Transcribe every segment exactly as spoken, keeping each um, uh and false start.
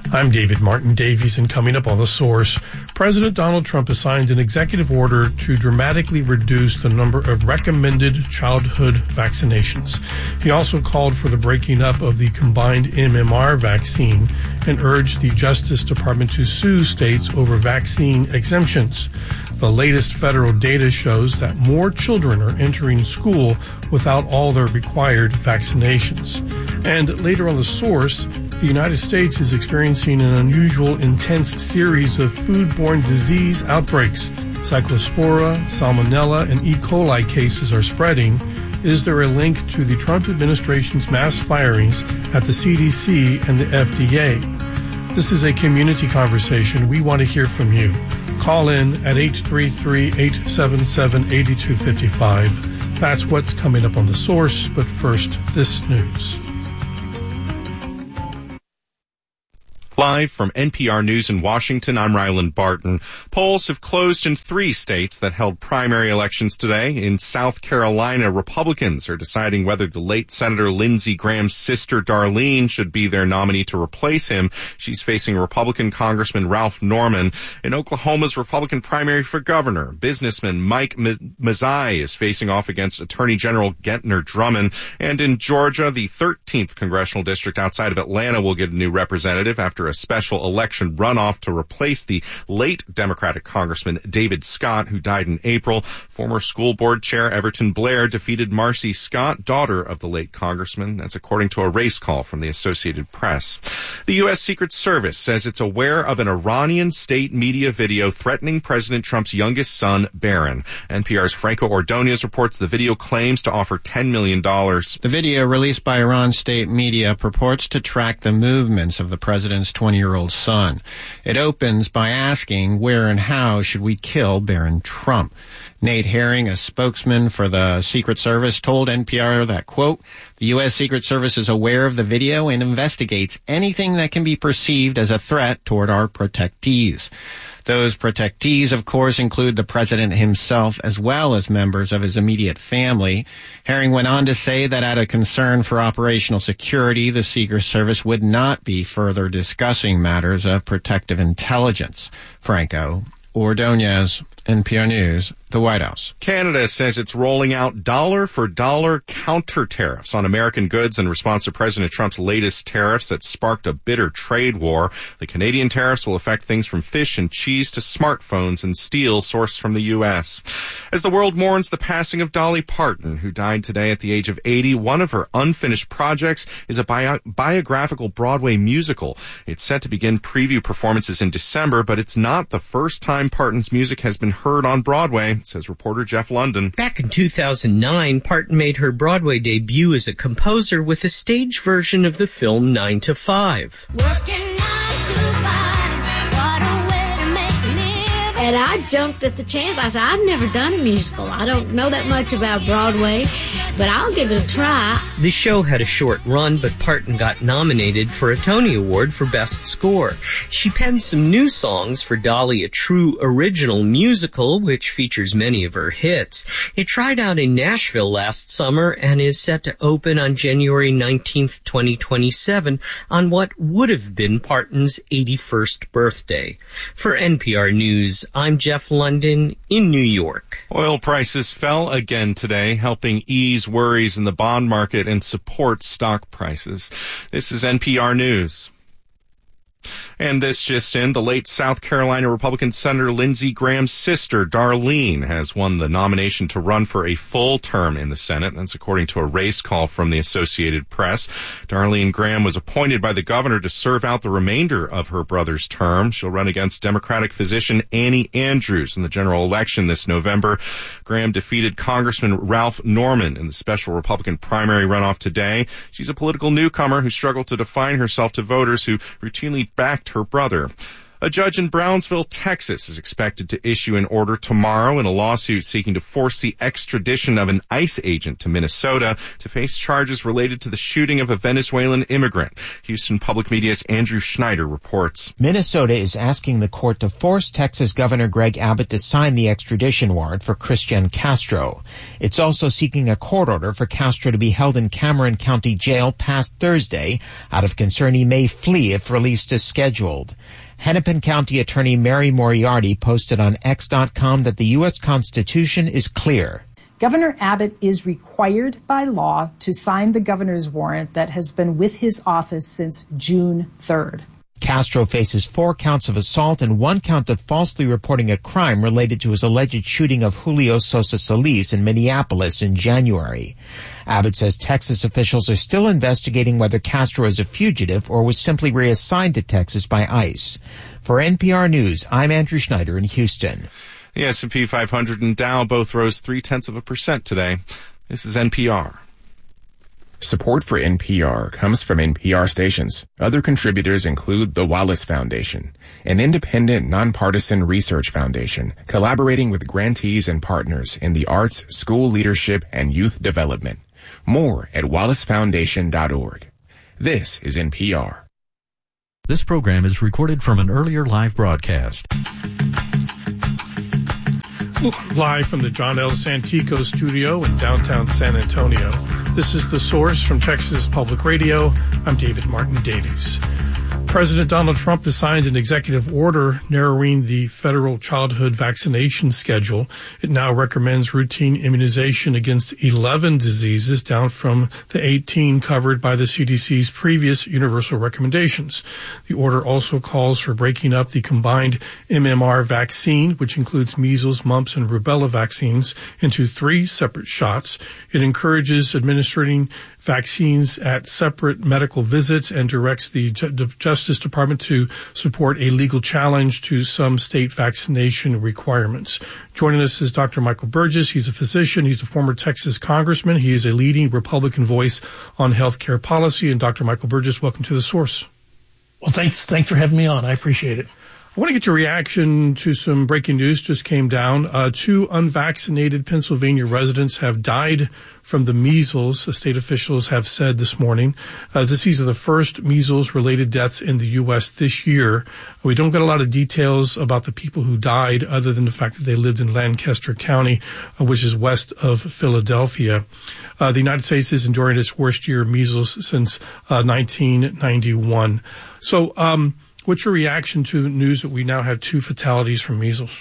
I'm David Martin Davies, and coming up on The Source, President Donald Trump has signed an executive order to dramatically reduce the number of recommended childhood vaccinations. He also called for the breaking up of the combined M M R vaccine and urged the Justice Department to sue states over vaccine exemptions. The latest federal data shows that more children are entering school without all their required vaccinations. And later on The Source, the United States is experiencing an unusual, intense series of foodborne disease outbreaks. Cyclospora, Salmonella, and E. coli cases are spreading. Is there a link to the Trump administration's mass firings at the C D C and the F D A? This is a community conversation. We want to hear from you. Call in at eight three three, eight seven seven, eight two five five. That's what's coming up on The Source, but first, this news. Live from N P R News in Washington, I'm Ryland Barton. Polls have closed in three states that held primary elections today. In South Carolina, Republicans are deciding whether the late Senator Lindsey Graham's sister Darlene should be their nominee to replace him. She's facing Republican Congressman Ralph Norman. In Oklahoma's Republican primary for governor, businessman Mike Mazzei is facing off against Attorney General Gentner Drummond. And in Georgia, the thirteenth congressional district outside of Atlanta will get a new representative after a special election runoff to replace the late Democratic Congressman David Scott, who died in April. Former school board chair Everton Blair defeated Marcy Scott, daughter of the late congressman. That's according to a race call from the Associated Press. The U S Secret Service says it's aware of an Iranian state media video threatening President Trump's youngest son, Barron. N P R's Franco Ordonez reports the video claims to offer ten million dollars. The video released by Iran state media purports to track the movements of the president's twenty-year-old son. It opens by asking where and how should we kill Barron Trump. Nate Herring, a spokesman for the Secret Service, told N P R that, quote, the U S Secret Service is aware of the video and investigates anything that can be perceived as a threat toward our protectees. Those protectees, of course, include the president himself as well as members of his immediate family. Herring went on to say that out of concern for operational security, the Secret Service would not be further discussing matters of protective intelligence. Franco Ordonez, N P R News, the White House. Canada says it's rolling out dollar-for-dollar counter tariffs on American goods in response to President Trump's latest tariffs that sparked a bitter trade war. The Canadian tariffs will affect things from fish and cheese to smartphones and steel sourced from the U S. As the world mourns the passing of Dolly Parton, who died today at the age of eighty, one of her unfinished projects is a bio- biographical Broadway musical. It's set to begin preview performances in December, but it's not the first time Parton's music has been heard on Broadway, says reporter Jeff London. Back in two thousand nine, Parton made her Broadway debut as a composer with a stage version of the film nine to five. Working nine to five, what a way to make a living. And I jumped at the chance. I said, I've never done a musical. I don't know that much about Broadway, but I'll give it a try. The show had a short run, but Parton got nominated for a Tony Award for Best Score. She penned some new songs for Dolly, a true original musical, which features many of her hits. It tried out in Nashville last summer and is set to open on January nineteenth, twenty twenty-seven, on what would have been Parton's eighty-first birthday. For N P R News, I'm Jeff London in New York. Oil prices fell again today, helping ease worries in the bond market and support stock prices. This is N P R News. And this just in, the late South Carolina Republican Senator Lindsey Graham's sister, Darlene, has won the nomination to run for a full term in the Senate. That's according to a race call from the Associated Press. Darlene Graham was appointed by the governor to serve out the remainder of her brother's term. She'll run against Democratic physician Annie Andrews in the general election this November. Graham defeated Congressman Ralph Norman in the special Republican primary runoff today. She's a political newcomer who struggled to define herself to voters who routinely backed her brother. A judge in Brownsville, Texas, is expected to issue an order tomorrow in a lawsuit seeking to force the extradition of an ICE agent to Minnesota to face charges related to the shooting of a Venezuelan immigrant. Houston Public Media's Andrew Schneider reports. Minnesota is asking the court to force Texas Governor Greg Abbott to sign the extradition warrant for Christian Castro. It's also seeking a court order for Castro to be held in Cameron County Jail past Thursday out of concern he may flee if released as scheduled. Hennepin County Attorney Mary Moriarty posted on X dot com that the U S Constitution is clear. Governor Abbott is required by law to sign the governor's warrant that has been with his office since June third. Castro faces four counts of assault and one count of falsely reporting a crime related to his alleged shooting of Julio Sosa Solis in Minneapolis in January. Abbott says Texas officials are still investigating whether Castro is a fugitive or was simply reassigned to Texas by ICE. For N P R News, I'm Andrew Schneider in Houston. The S and P five hundred and Dow both rose three-tenths of a percent today. This is N P R. Support for N P R comes from N P R stations. Other contributors include the Wallace Foundation, an independent, nonpartisan research foundation collaborating with grantees and partners in the arts, school leadership, and youth development. More at wallace foundation dot org. This is N P R. This program is recorded from an earlier live broadcast. Live from the John L. Santico studio in downtown San Antonio. This is The Source from Texas Public Radio. I'm David Martin Davies. President Donald Trump has signed an executive order narrowing the federal childhood vaccination schedule. It now recommends routine immunization against eleven diseases, down from the eighteen covered by the C D C's previous universal recommendations. The order also calls for breaking up the combined M M R vaccine, which includes measles, mumps, and rubella vaccines, into three separate shots. It encourages administering vaccines at separate medical visits and directs the Justice Department to support a legal challenge to some state vaccination requirements. Joining us is Doctor Michael Burgess. He's a physician. He's a former Texas congressman. He is a leading Republican voice on health care policy. And Doctor Michael Burgess, welcome to The Source. Well, thanks. Thanks for having me on. I appreciate it. I want to get your reaction to some breaking news just came down. Uh, two unvaccinated Pennsylvania residents have died from the measles, state officials have said this morning. Uh, this, these are the first measles-related deaths in the U S this year. We don't get a lot of details about the people who died other than the fact that they lived in Lancaster County, uh, which is west of Philadelphia. Uh, the United States is enduring its worst year of measles since uh, nineteen ninety-one. So, um, what's your reaction to the news that we now have two fatalities from measles?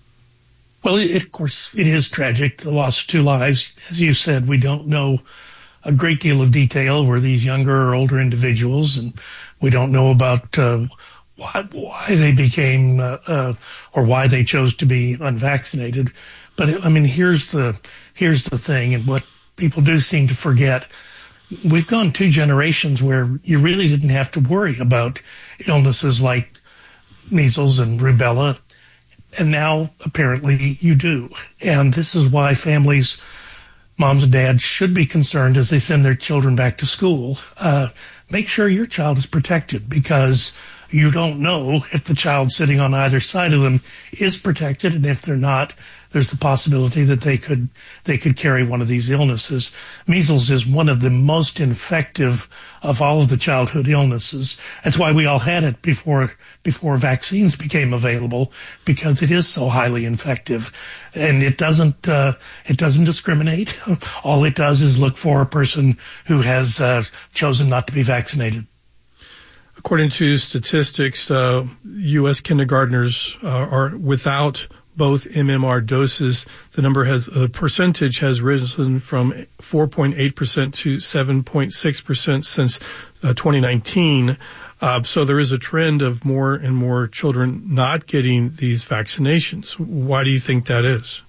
Well, it, of course, it is tragic, the loss of two lives. As you said, we don't know a great deal of detail. Were these younger or older individuals? And we don't know about uh, why, why they became uh, uh, or why they chose to be unvaccinated. But, I mean, here's the here's the thing, and what people do seem to forget. We've gone two generations where you really didn't have to worry about illnesses like measles and rubella. And now, apparently, you do. And this is why families, moms and dads, should be concerned as they send their children back to school. Uh, make sure your child is protected, because you don't know if the child sitting on either side of them is protected. And if they're not, there's the possibility that they could they could carry one of these illnesses. Measles is one of the most infective of all of the childhood illnesses. That's why we all had it before before vaccines became available, because it is so highly infective, and it doesn't uh, it doesn't discriminate. All it does is look for a person who has uh, chosen not to be vaccinated. According to statistics, uh, U S kindergartners uh, are without both M M R doses. The number has, the percentage has risen from four point eight percent to seven point six percent since uh, twenty nineteen. Uh, so there is a trend of more and more children not getting these vaccinations. Why do you think that is?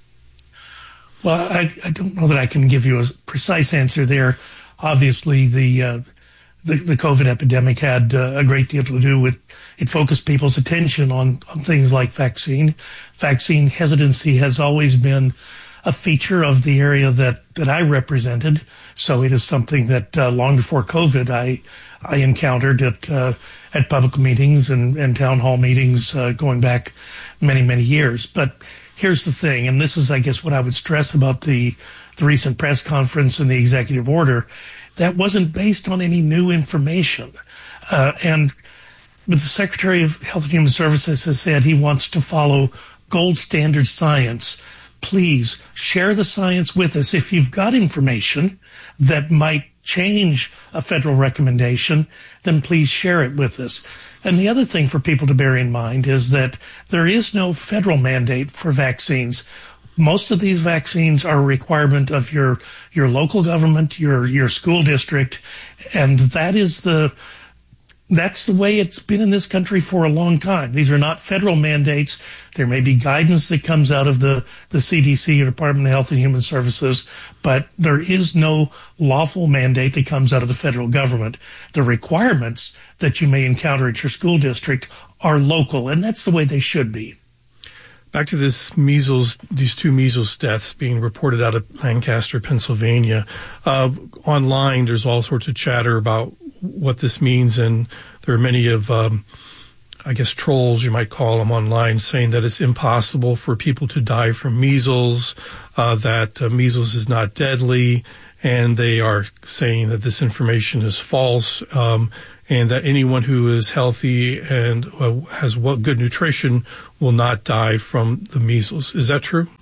Well, I, I don't know that I can give you a precise answer there. Obviously, the uh, the, the COVID epidemic had uh, a great deal to do with it. Focused people's attention on, on things like vaccine. Vaccine hesitancy has always been a feature of the area that, that I represented. So it is something that uh, long before COVID, I I encountered at uh, at public meetings and, and town hall meetings uh, going back many, many years. But here's the thing, and this is, I guess, what I would stress about the, the recent press conference and the executive order. That wasn't based on any new information. Uh, and but the Secretary of Health and Human Services has said he wants to follow gold standard science. Please share the science with us. If you've got information that might change a federal recommendation, then please share it with us. And the other thing for people to bear in mind is that there is no federal mandate for vaccines. Most of these vaccines are a requirement of your your local government, your your school district, and that is the That's the way it's been in this country for a long time. These are not federal mandates. There may be guidance that comes out of the, the C D C, or Department of Health and Human Services, but there is no lawful mandate that comes out of the federal government. The requirements that you may encounter at your school district are local, and that's the way they should be. Back to this measles, these two measles deaths being reported out of Lancaster, Pennsylvania. Uh, online, there's all sorts of chatter about what this means, and there are many of, um, I guess, trolls, you might call them, online, saying that it's impossible for people to die from measles, uh, that uh, measles is not deadly, and they are saying that this information is false, um, and that anyone who is healthy and uh, has well, good nutrition will not die from the measles. Is that true?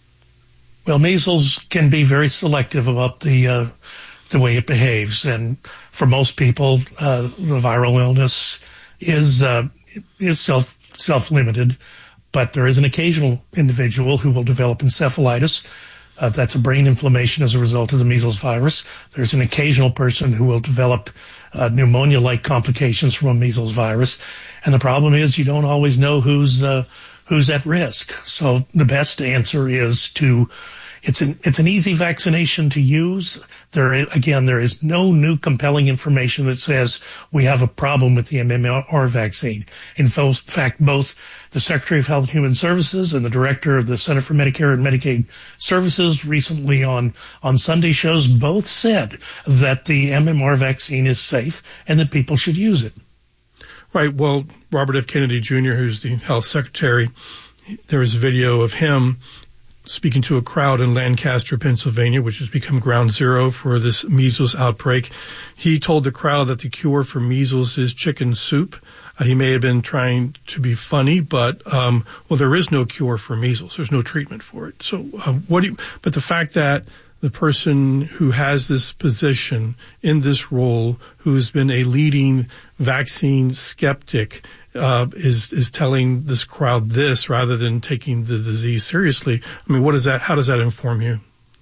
Well, measles can be very selective about the uh, the way it behaves, and for most people, uh, the viral illness is uh, is self self limited, but there is an occasional individual who will develop encephalitis. Uh, that's a brain inflammation as a result of the measles virus. There's an occasional person who will develop uh, pneumonia-like complications from a measles virus, and the problem is you don't always know who's uh, who's at risk. So the best answer is to It's an it's an easy vaccination to use. There is, again, there is no new compelling information that says we have a problem with the M M R vaccine. In fact, both the Secretary of Health and Human Services and the Director of the Center for Medicare and Medicaid Services recently on on Sunday shows both said that the M M R vaccine is safe and that people should use it. Right. Well, Robert F. Kennedy Junior, who's the Health Secretary, there was a video of him speaking to a crowd in Lancaster, Pennsylvania, which has become ground zero for this measles outbreak. He told the crowd that the cure for measles is chicken soup. Uh, he may have been trying to be funny, but, um, well, there is no cure for measles. There's no treatment for it. So, uh, what do you, but the fact that the person who has this position in this role, who's been a leading vaccine skeptic, Uh, is is telling this crowd this rather than taking the disease seriously. I mean, what is that? How does that inform you?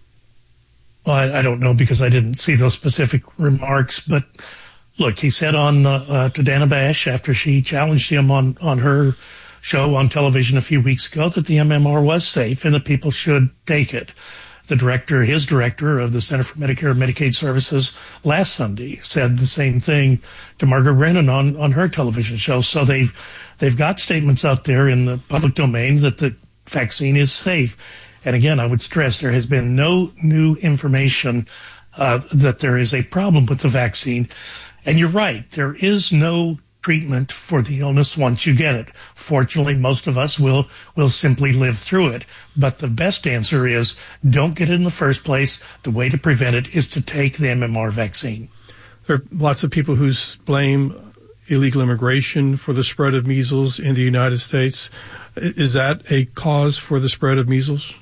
Well, I, I don't know because I didn't see those specific remarks. But look, he said on uh, uh, to Dana Bash after she challenged him on on her show on television a few weeks ago that the M M R was safe and that people should take it. The director, his director of the Center for Medicare and Medicaid Services last Sunday said the same thing to Margaret Brennan on, on her television show. So they've, they've got statements out there in the public domain that the vaccine is safe. And again, I would stress there has been no new information, uh, that there is a problem with the vaccine. And you're right. There is no treatment for the illness once you get it. Fortunately, most of us will will simply live through it. But the best answer is don't get it in the first place. The way to prevent it is to take the M M R vaccine. There are lots of people who blame illegal immigration for the spread of measles in the United States. Is that a cause for the spread of measles?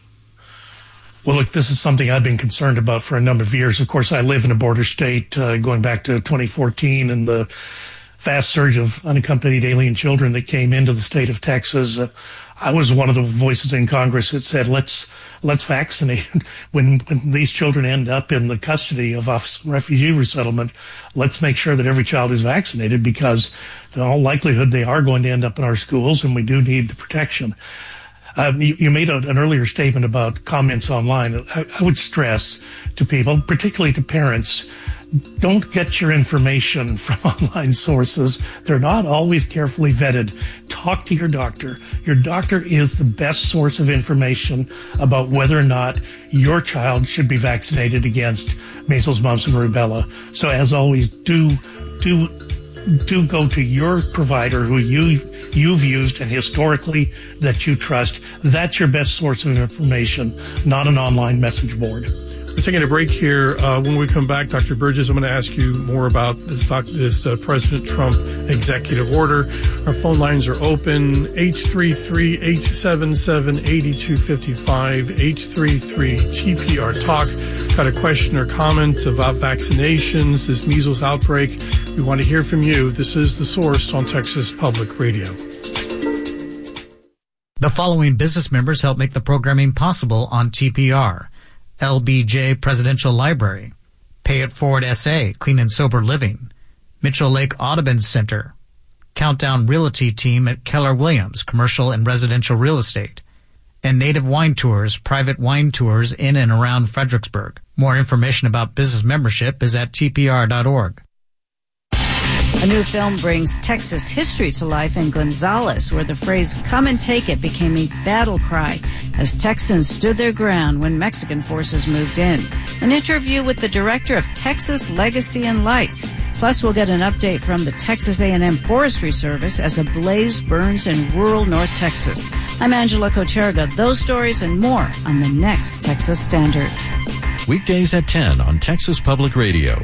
Well, look, this is something I've been concerned about for a number of years. Of course, I live in a border state uh, going back to twenty fourteen, and the vast surge of unaccompanied alien children that came into the state of Texas. Uh, I was one of the voices in Congress that said, let's let's vaccinate. When, when these children end up in the custody of Office of Refugee Resettlement, let's make sure that every child is vaccinated because in all likelihood they are going to end up in our schools and we do need the protection. Um, you, you made a, an earlier statement about comments online. I, I would stress to people, particularly to parents, don't get your information from online sources. They're not always carefully vetted. Talk to your doctor. Your doctor is the best source of information about whether or not your child should be vaccinated against measles, mumps, and rubella. So as always, do, do, do go to your provider who you, you've used and historically that you trust. That's your best source of information, not an online message board. We're taking a break here. Uh, when we come back, Doctor Burgess, I'm going to ask you more about this, doc, this uh, President Trump executive order. Our phone lines are open, eight three three, eight seven seven, eight two five five, eight three three T P R Talk. Got a question or comment about vaccinations, this measles outbreak? We want to hear from you. This is The Source on Texas Public Radio. The following business members help make the programming possible on T P R. L B J Presidential Library, Pay It Forward S A, Clean and Sober Living, Mitchell Lake Audubon Center, Countdown Realty Team at Keller Williams, Commercial and Residential Real Estate, and Native Wine Tours, private wine tours in and around Fredericksburg. More information about business membership is at T P R dot org. A new film brings Texas history to life in Gonzales, where the phrase "come and take it" became a battle cry as Texans stood their ground when Mexican forces moved in. An interview with the director of Texas Legacy and Lights. Plus, we'll get an update from the Texas A and M Forestry Service as a blaze burns in rural North Texas. I'm Angela Kocherga. Those stories and more on the next Texas Standard. Weekdays at ten on Texas Public Radio.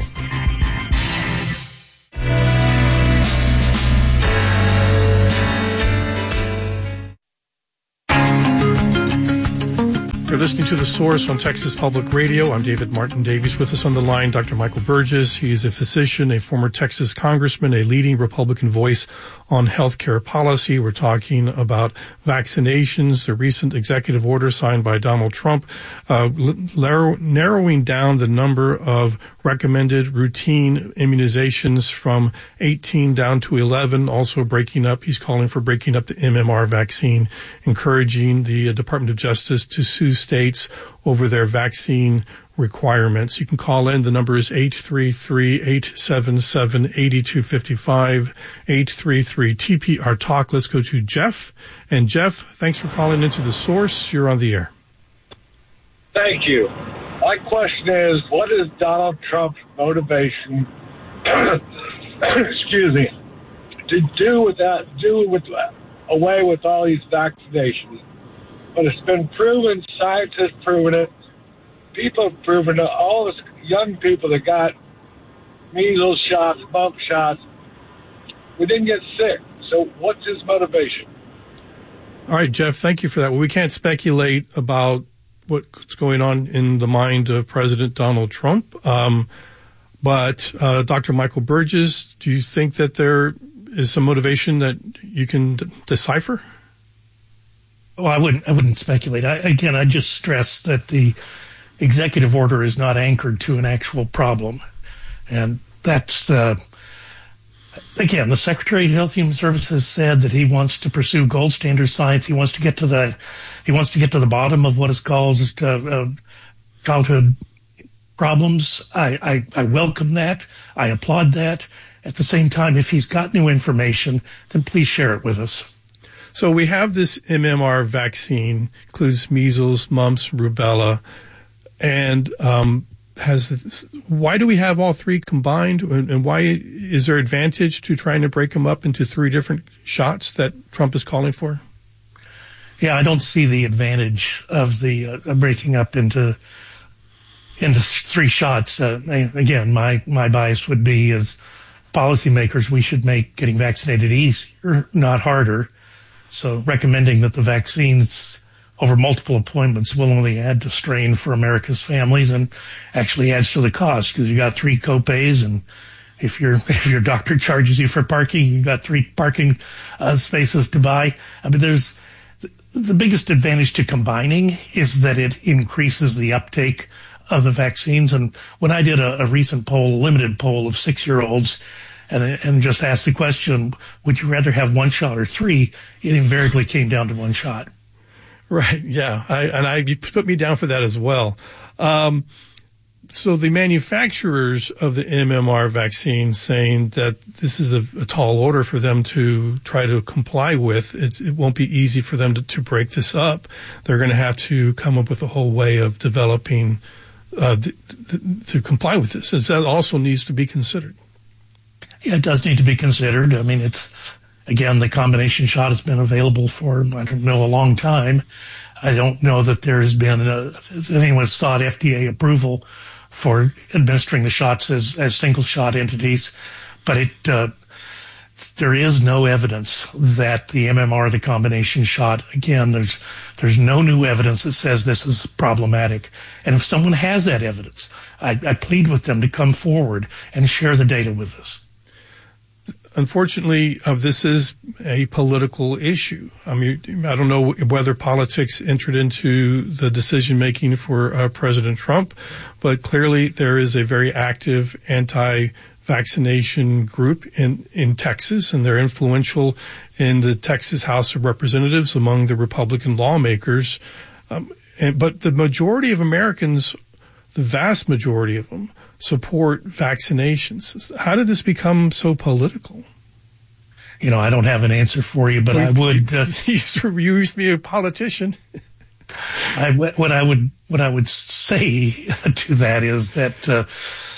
You're listening to The Source on Texas Public Radio. I'm David Martin Davies. With us on the line, Doctor Michael Burgess. He is a physician, a former Texas congressman, a leading Republican voice on healthcare policy. We're talking about vaccinations, the recent executive order signed by Donald Trump, uh, narrowing down the number of recommended routine immunizations from eighteen down to eleven, also breaking up, he's calling for breaking up the M M R vaccine, encouraging the Department of Justice to sue states over their vaccine requirements. You can call in. The number is eight three three, eight seven seven, eight two five five, eight three three T P R Talk. Let's go to Jeff. And Jeff, thanks for calling into The Source. You're on the air. Thank you. My question is, what is Donald Trump's motivation, excuse me, to do with that, do with away with all these vaccinations? But it's been proven, science has proven it, people have proven it, all those young people that got measles shots, bump shots, we didn't get sick. So what's his motivation? All right, Jeff, thank you for that. Well, we can't speculate about what's going on in the mind of President Donald Trump. Um, but uh, Doctor Michael Burgess, do you think that there is some motivation that you can d- decipher? Oh, I wouldn't. I wouldn't speculate. I, again, I just stress that the executive order is not anchored to an actual problem, and that's uh, again, the Secretary of Health and Human Services said that he wants to pursue gold standard science. He wants to get to the he wants to get to the bottom of what is called uh, uh, childhood problems. I, I I welcome that. I applaud that. At the same time, if he's got new information, then please share it with us. So we have this M M R vaccine, includes measles, mumps, rubella, and um, has this, why do we have all three combined, and why is there advantage to trying to break them up into three different shots that Trump is calling for? Yeah, I don't see the advantage of the uh, breaking up into into three shots. Uh, again, my my bias would be as policymakers, we should make getting vaccinated easier, not harder. So recommending that the vaccines over multiple appointments will only add to strain for America's families and actually adds to the cost, because you got three copays, and if your if your doctor charges you for parking, you got three parking uh, spaces to buy. I mean, there's the biggest advantage to combining is that it increases the uptake of the vaccines. And when I did a, a recent poll, a limited poll of six-year-olds, and and just asked the question, would you rather have one shot or three, it invariably came down to one shot. Right, yeah. I, and I, you put me down for that as well. Um, so the manufacturers of the M M R vaccine saying that this is a, a tall order for them to try to comply with. It, it won't be easy for them to, to break this up. They're going to have to come up with a whole way of developing uh, th- th- to comply with this. And that also needs to be considered. Yeah, it does need to be considered. I mean, it's, again, the combination shot has been available for, I don't know, a long time. I don't know that there has been a, anyone sought F D A approval for administering the shots as, as single shot entities, but it, uh, there is no evidence that the M M R, the combination shot, again, there's, there's no new evidence that says this is problematic. And if someone has that evidence, I, I plead with them to come forward and share the data with us. Unfortunately, uh, this is a political issue. I mean, I don't know whether politics entered into the decision-making for uh, President Trump, but clearly there is a very active anti-vaccination group in, in Texas, and they're influential in the Texas House of Representatives among the Republican lawmakers. Um, and, but the majority of Americans, the vast majority of them, support vaccinations. How did this become so political? You know, I don't have an answer for you, but well, I would. Uh, you used to be a politician. I, what I would what I would say to that is that uh,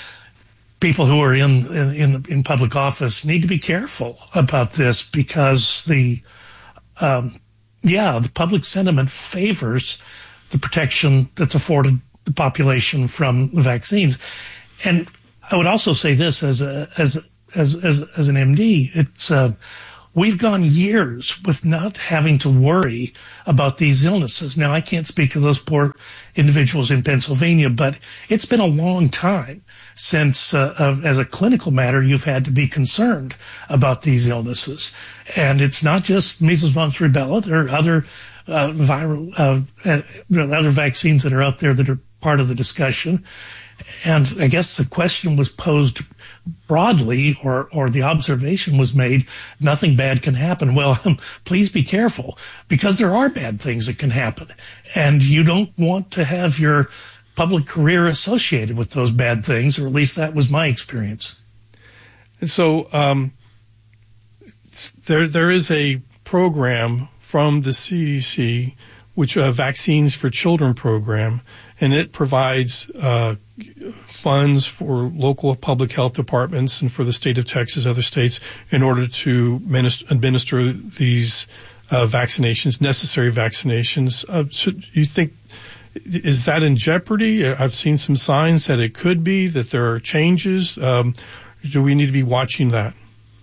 people who are in in in public office need to be careful about this, because the um, yeah the public sentiment favors the protection that's afforded the population from the vaccines. And I would also say this as a, as, as, as, as an M D, it's, uh, we've gone years with not having to worry about these illnesses. Now, I can't speak to those poor individuals in Pennsylvania, but it's been a long time since, uh, uh, as a clinical matter, you've had to be concerned about these illnesses. And it's not just measles, mumps, rubella. There are other, uh, viral, uh, uh, other vaccines that are out there that are part of the discussion. And I guess the question was posed broadly, or, or the observation was made, nothing bad can happen. Well, please be careful, because there are bad things that can happen. And you don't want to have your public career associated with those bad things, or at least that was my experience. And so um, there there is a program from the C D C, which uh, Vaccines for Children program, and it provides uh, funds for local public health departments and for the state of Texas, other states, in order to minister, administer these uh, vaccinations, necessary vaccinations. Uh, so you think, is that in jeopardy? I've seen some signs that it could be, that there are changes. Um, do we need to be watching that?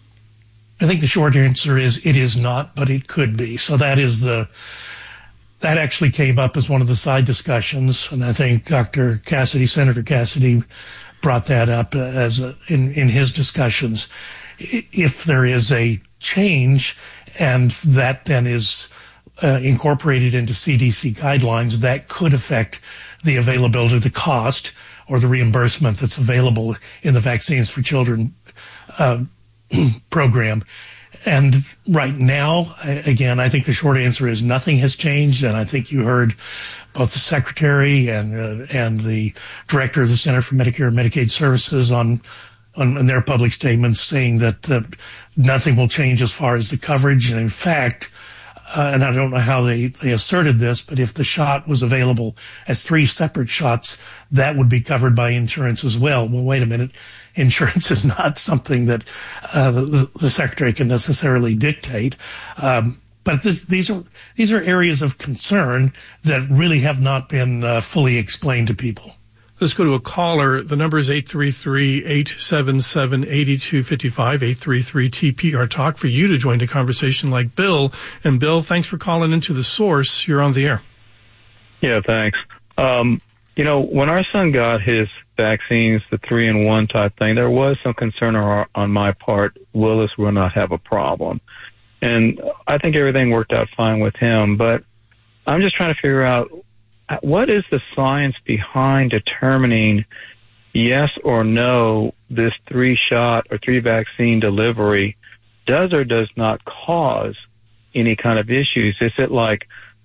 I think the short answer is it is not, but it could be. So that is the... That actually came up as one of the side discussions, and I think Doctor Cassidy, Senator Cassidy, brought that up as a, in in his discussions. If there is a change, and that then is uh, incorporated into C D C guidelines, that could affect the availability, the cost, or the reimbursement that's available in the Vaccines for Children uh, program. And right now, again, I think the short answer is nothing has changed. And I think you heard both the secretary and uh, and the director of the Center for Medicare and Medicaid Services on on, on their public statements saying that uh, nothing will change as far as the coverage. And in fact, uh, and I don't know how they, they asserted this, but if the shot was available as three separate shots, that would be covered by insurance as well. Well, wait a minute. Insurance is not something that uh, the, the secretary can necessarily dictate. Um, but this, these are these are areas of concern that really have not been uh, fully explained to people. Let's go to a caller. The number is eight three three, eight seven seven, eight two five five, eight three three T P R Talk, for you to join the conversation like Bill. And Bill, thanks for calling into The Source. You're on the air. Yeah, thanks. Um, you know, when our son got his vaccines, the three in one type thing, there was some concern on, on my part. Willis will not have a problem. And I think everything worked out fine with him. But I'm just trying to figure out, what is the science behind determining yes or no this three shot or three vaccine delivery does or does not cause any kind of issues? Is it like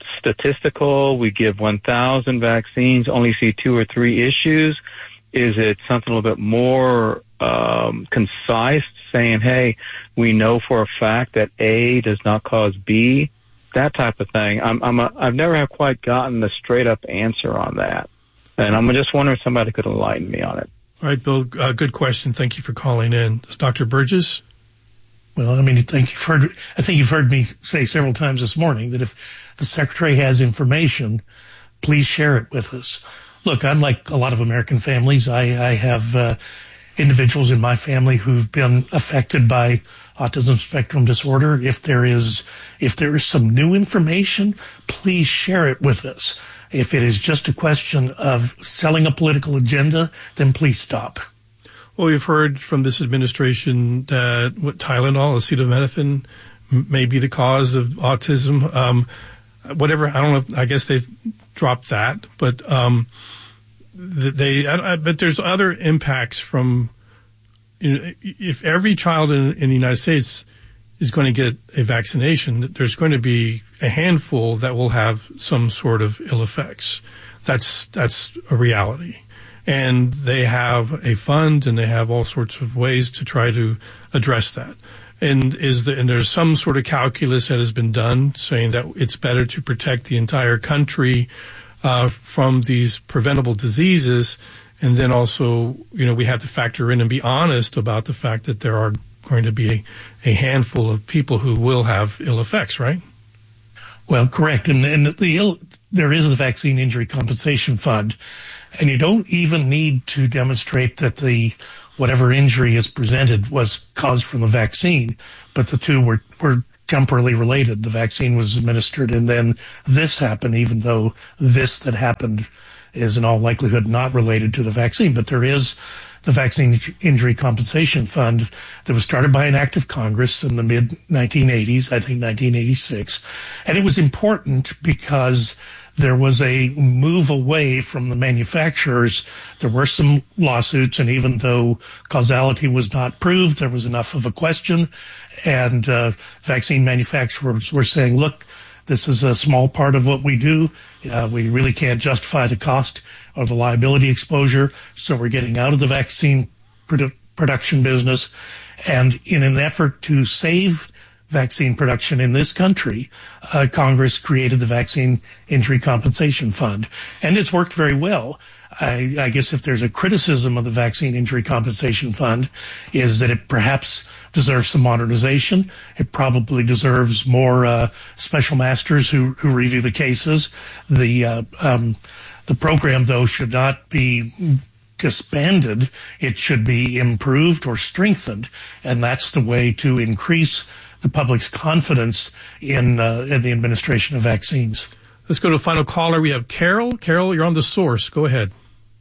statistical? We give one thousand vaccines, only see two or three issues? Is it something a little bit more um, concise, saying, hey, we know for a fact that A does not cause B? That type of thing. I'm, I'm a, I've never have quite gotten a straight-up answer on that. And I'm just wondering if somebody could enlighten me on it. All right, Bill, uh, good question. Thank you for calling in. Doctor Burgess? Well, I mean, I think you've heard, I think you've heard me say several times this morning that if the Secretary has information, please share it with us. Look, unlike a lot of American families, I, I have uh, individuals in my family who've been affected by autism spectrum disorder. If there is, if there is some new information, please share it with us. If it is just a question of selling a political agenda, then please stop. Well, we've heard from this administration that what Tylenol, acetaminophen, may be the cause of autism. Um, whatever, I don't know. I guess they've dropped that, but um, they. I, I, but there's other impacts from. You know, if every child in, in the United States is going to get a vaccination, there's going to be a handful that will have some sort of ill effects. That's that's a reality. And they have a fund and they have all sorts of ways to try to address that. And is the, and there's some sort of calculus that has been done saying that it's better to protect the entire country uh, from these preventable diseases. And then also, you know, we have to factor in and be honest about the fact that there are going to be a, a handful of people who will have ill effects, right? Well, correct. And, and the ill, there is a vaccine injury compensation fund. And you don't even need to demonstrate that the whatever injury is presented was caused from the vaccine, but the two were, were temporally related. The vaccine was administered and then this happened, even though this that happened is in all likelihood not related to the vaccine. But there is the Vaccine Injury Compensation Fund that was started by an act of Congress in the mid nineteen eighties, I think nineteen eighty-six. And it was important because there was a move away from the manufacturers. There were some lawsuits, and even though causality was not proved, there was enough of a question. And uh, vaccine manufacturers were saying, look, this is a small part of what we do. Uh, we really can't justify the cost or the liability exposure, so we're getting out of the vaccine produ- production business. And in an effort to save vaccine production in this country, uh, Congress created the Vaccine Injury Compensation Fund, and it's worked very well. I, I guess if there's a criticism of the Vaccine Injury Compensation Fund is that it perhaps deserves some modernization. It probably deserves more uh, special masters who, who review the cases. The uh, um, the program, though, should not be disbanded. It should be improved or strengthened, and that's the way to increase the public's confidence in, uh, in the administration of vaccines. Let's go to a final caller. We have Carol. Carol, you're on The Source. Go ahead.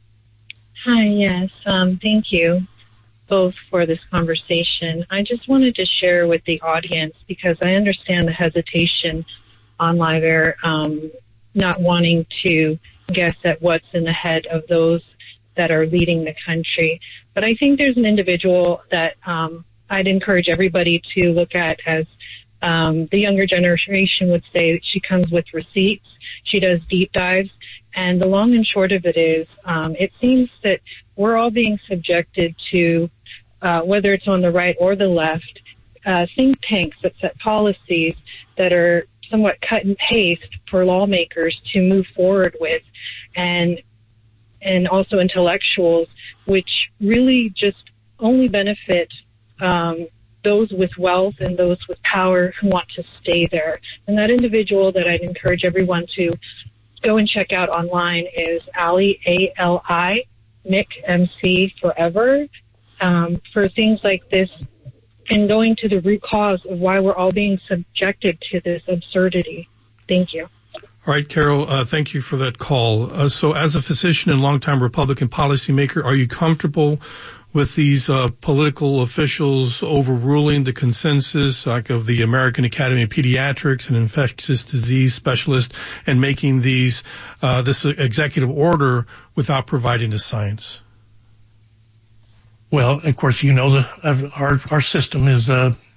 Hi, yes. Um, thank you both for this conversation. I just wanted to share with the audience, because I understand the hesitation on live air, um, not wanting to guess at what's in the head of those that are leading the country. But I think there's an individual that um, I'd encourage everybody to look at as um, the younger generation would say. She comes with receipts. She does deep dives. And the long and short of it is, um, it seems that we're all being subjected to, uh, whether it's on the right or the left, uh, think tanks that set policies that are somewhat cut and paste for lawmakers to move forward with, and and also intellectuals, which really just only benefit um, those with wealth and those with power who want to stay there. And that individual that I'd encourage everyone to go and check out online is Ali, A L I, Mick, M C, Forever, um, for things like this and going to the root cause of why we're all being subjected to this absurdity. Thank you. All right, Carol, uh, thank you for that call. Uh, so as a physician and longtime Republican policymaker, are you comfortable with these uh, political officials overruling the consensus like of the American Academy of Pediatrics and infectious disease specialists and making these uh, this executive order without providing the science? Well, of course, you know, the, our our system is uh,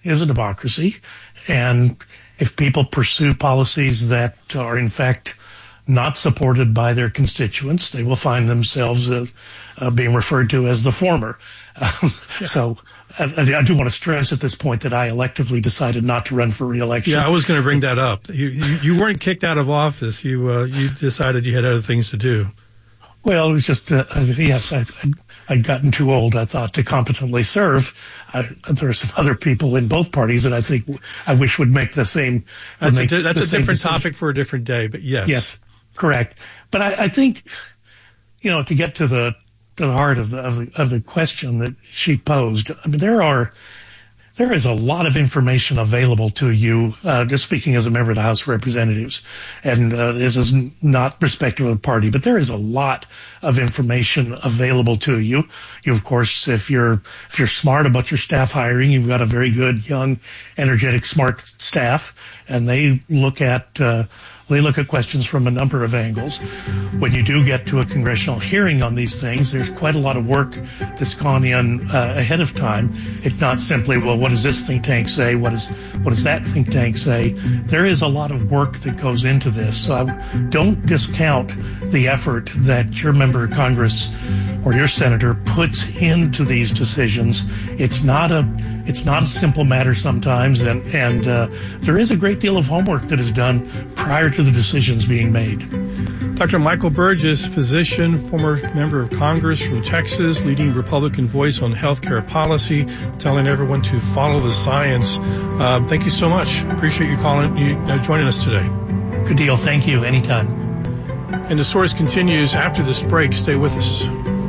is a democracy, and if people pursue policies that are in fact not supported by their constituents, they will find themselves uh, uh, being referred to as the former. Uh, yeah. So I, I do want to stress at this point that I electively decided not to run for re-election. Yeah, I was going to bring that up. You, you, you weren't kicked out of office. You uh, you decided you had other things to do. Well, it was just, uh, yes, I, I'd gotten too old, I thought, to competently serve. I, there are some other people in both parties that I think I wish would make the same. That's make a, that's a different decision. topic for a different day, but yes. Yes, correct. But I, I think, you know, to get to the to the heart of the, of the of the question that she posed, I mean, there are there is a lot of information available to you. Uh, just speaking as a member of the House of Representatives, and uh, this is not respective of the party, but there is a lot of information available to you. You, of course, if you're if you're smart about your staff hiring, you've got a very good, young, energetic, smart staff, and they look at. Uh, They look at questions from a number of angles. When you do get to a congressional hearing on these things, there's quite a lot of work that's gone in uh, ahead of time. It's not simply, well, what does this think tank say? What is what does that think tank say? There is a lot of work that goes into this. So I don't discount the effort that your member of Congress or your senator puts into these decisions. It's not a It's not a simple matter sometimes, and, and uh, there is a great deal of homework that is done prior to the decisions being made. Doctor Michael Burgess, physician, former member of Congress from Texas, leading Republican voice on healthcare policy, telling everyone to follow the science. Um, thank you so much. Appreciate you calling, you uh, joining us today. Good deal. Thank you. Anytime. And The Source continues after this break. Stay with us.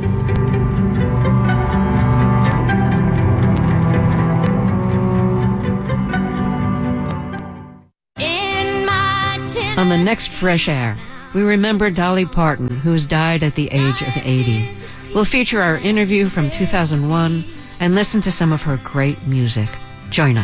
On the next Fresh Air, we remember Dolly Parton, who has died at the age of eighty. We'll feature our interview from two thousand one and listen to some of her great music. Join us.